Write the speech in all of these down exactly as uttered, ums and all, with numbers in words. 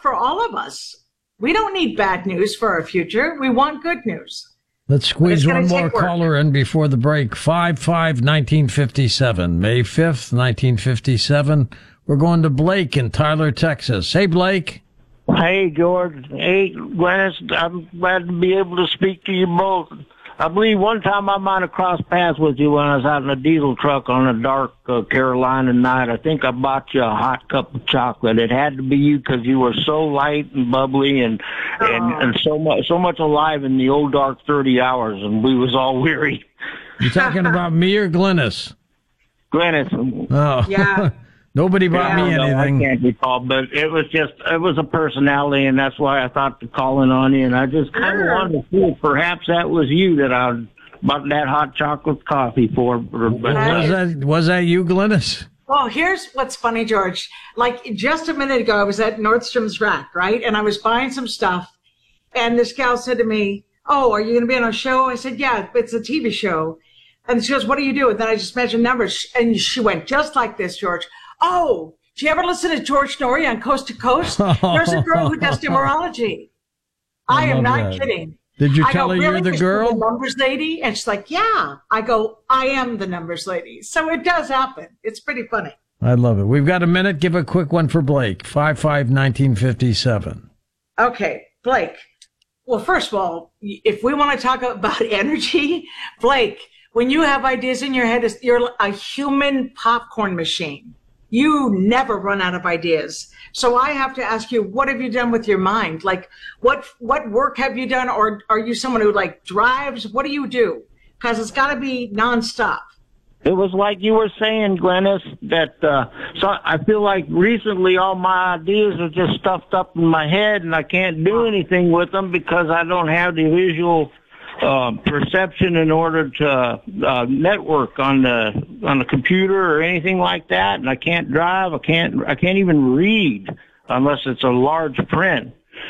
for all of us. We don't need bad news for our future. We want good news. Let's squeeze one more caller in before the break. five five nineteen fifty-seven, May fifth, nineteen fifty-seven. We're going to Blake in Tyler, Texas. Hey, Blake. Hey, George. Hey, Glennis. I'm glad to be able to speak to you both. I believe one time I might have crossed paths with you when I was out in a diesel truck on a dark uh, Carolina night. I think I bought you a hot cup of chocolate. It had to be you because you were so light and bubbly and and, and so much so much alive in the old dark thirty hours, and we was all weary. You talking about me or Glennis? Glennis. Oh, yeah. Nobody bought yeah, me no, anything. I can't recall, but it was just, it was a personality, and that's why I thought to call in on you, and I just kind of wanted to see if perhaps that was you that I bought that hot chocolate coffee for. But was that, was that you, Glennis? Well, here's what's funny, George. Like, just a minute ago, I was at Nordstrom's Rack, right? And I was buying some stuff, and this gal said to me, oh, are you going to be on a show? I said, yeah, it's a T V show. And she goes, what do you do? And then I just mentioned numbers, and she went just like this, George. Oh, do you ever listen to George Norrie on Coast to Coast? There's a girl who does numerology. I, I am not that. kidding. Did you I tell go, her really? you're the girl? The numbers lady? And she's like, yeah. I go, I am the numbers lady. So it does happen. It's pretty funny. I love it. We've got a minute. Give a quick one for Blake. five five nineteen fifty-seven. Okay, Blake. Well, first of all, if we want to talk about energy, Blake, when you have ideas in your head, you're a human popcorn machine. You never run out of ideas. So I have to ask you, what have you done with your mind? Like, what what work have you done? Or are you someone who, like, drives? What do you do? Because it's got to be nonstop. It was like you were saying, Glennis, that uh, so I feel like recently all my ideas are just stuffed up in my head, and I can't do anything with them because I don't have the visual Uh, perception in order to uh, network on the on the computer or anything like that, and I can't drive. I can't. I can't even read unless it's a large print.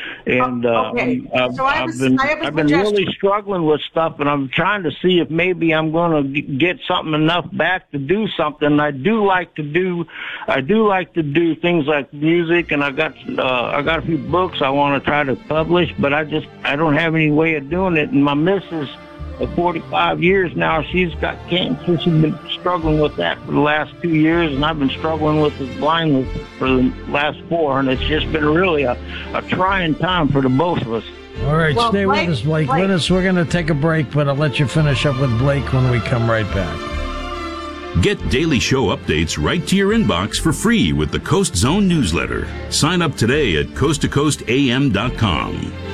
And uh, okay. I've, so I have I've been I have a I've been suggestion. really struggling with stuff, and I'm trying to see if maybe I'm going to get something enough back to do something. I do like to do I do like to do things like music, and I got uh, I got a few books I want to try to publish, but I just I don't have any way of doing it. And my missus, of forty-five years now, she's got cancer. She's been struggling with that for the last two years, and I've been struggling with this blindness for the last four, and it's just been really a, a trying time for the both of us. All right, well, stay Blake, with us, Blake. Blake. Glennis, we're going to take a break, but I'll let you finish up with Blake when we come right back. Get daily show updates right to your inbox for free with the Coast Zone newsletter. Sign up today at coast to coast a m dot com.